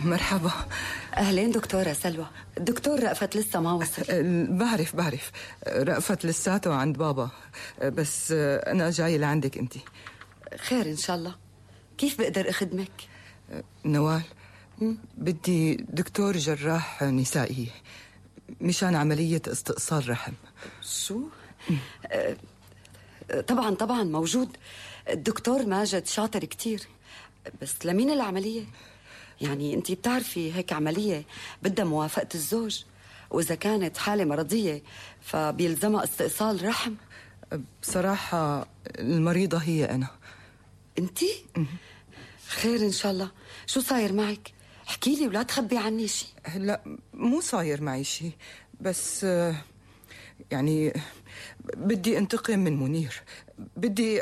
مرحبا. أهلين دكتورة سلوى. الدكتور رأفت لسه ما وصل. بعرف رأفت لساته عند بابا، بس أنا جاي لعندك أنتي. خير إن شاء الله. كيف بقدر أخدمك؟ نوال، بدي دكتور جراح نسائي مشان عملية استئصال رحم. شو؟ طبعا موجود. الدكتور ماجد شاطر كتير، بس لمين العملية؟ يعني أنتي بتعرفي هيك عملية بدها موافقة الزوج، وإذا كانت حالة مرضية فبيلزمها استئصال رحم. بصراحة المريضة هي أنا. أنتي؟ خير إن شاء الله. شو صاير معك؟ احكي لي ولا تخبي عني شي. لا، مو صاير معي شي، بس يعني بدي انتقم من منير. بدي